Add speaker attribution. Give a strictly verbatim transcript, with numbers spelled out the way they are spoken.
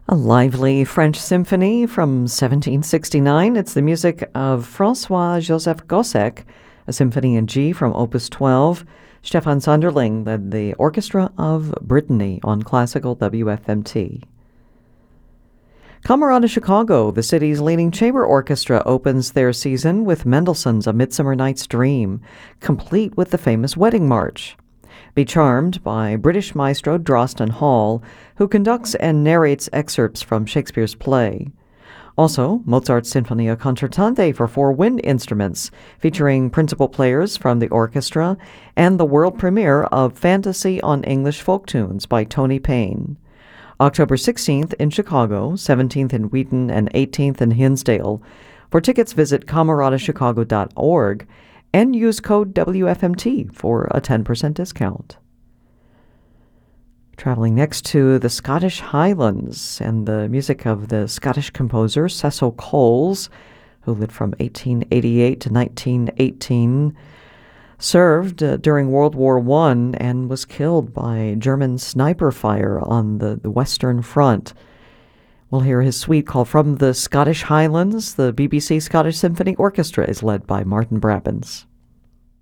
Speaker 1: A lively French symphony from seventeen sixty-nine. It's the music of Francois-Joseph Gossec, a symphony in G from Opus twelve. Stefan Sonderling led the Orchestra of Brittany on Classical W F M T. Camerata Chicago, the city's leading chamber orchestra, opens their season with Mendelssohn's A Midsummer Night's Dream, complete with the famous Wedding March. Be charmed by British maestro Drosten Hall, who conducts and narrates excerpts from Shakespeare's play. Also, Mozart's Sinfonia Concertante for four wind instruments, featuring principal players from the orchestra, and the world premiere of Fantasy on English Folk Tunes by Tony Payne. October sixteenth in Chicago, seventeenth in Wheaton, and eighteenth in Hinsdale. For tickets, visit camerata chicago dot org and use code W F M T for a ten percent discount. Traveling next to the Scottish Highlands and the music of the Scottish composer Cecil Coles, who lived from eighteen eighty-eight to nineteen eighteen, served uh, during World War One and was killed by German sniper fire on the, the Western Front. We'll hear his suite called From the Scottish Highlands. The B B C Scottish Symphony Orchestra is led by Martin Brabbins.